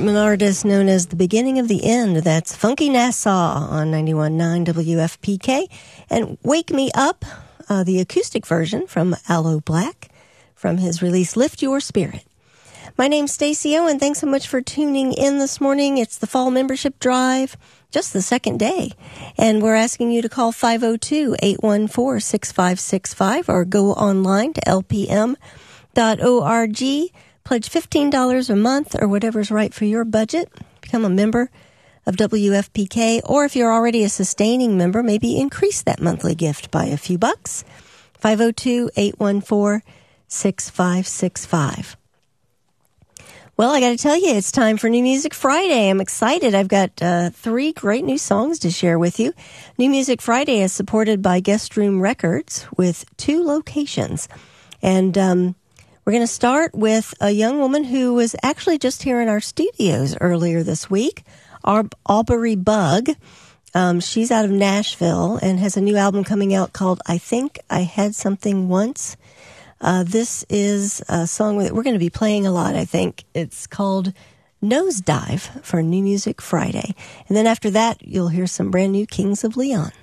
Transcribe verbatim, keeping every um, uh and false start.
an artist known as The Beginning of the End. That's Funky Nassau on ninety-one point nine W F P K. And Wake Me Up, uh, the acoustic version from Aloe Blacc from his release Lift Your Spirit. My name's Stacey Owen. Thanks so much for tuning in this morning. It's the fall membership drive, just the second day. And we're asking you to call five oh two, eight one four, six five six five or go online to L P M dot org. Pledge fifteen dollars a month or whatever's right for your budget. Become a member of W F P K. Or if you're already a sustaining member, maybe increase that monthly gift by a few bucks. five oh two, eight one four, six five six five. Well, I got to tell you, it's time for New Music Friday. I'm excited. I've got uh, three great new songs to share with you. New Music Friday is supported by Guest Room Records with two locations. And um, we're going to start with a young woman who was actually just here in our studios earlier this week, Ar- Aubrey Bug. Um, she's out of Nashville and has a new album coming out called I Think I Had Something Once. Uh, this is a song that we're going to be playing a lot, I think. It's called Nosedive for New Music Friday. And then after that, you'll hear some brand new Kings of Leon.